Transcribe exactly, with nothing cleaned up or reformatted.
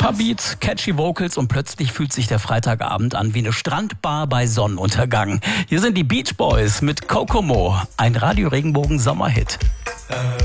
Paar Beats, catchy Vocals und plötzlich fühlt sich der Freitagabend an wie eine Strandbar bei Sonnenuntergang. Hier sind die Beach Boys mit Kokomo, ein Radio Regenbogen Sommerhit.